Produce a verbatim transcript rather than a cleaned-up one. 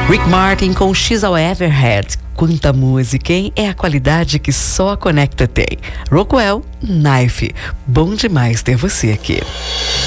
Rick Martin com She's All I Ever Had. Quanta música, hein? É a qualidade que só a Conecta tem. Rockwell, Knife. Bom demais ter você aqui.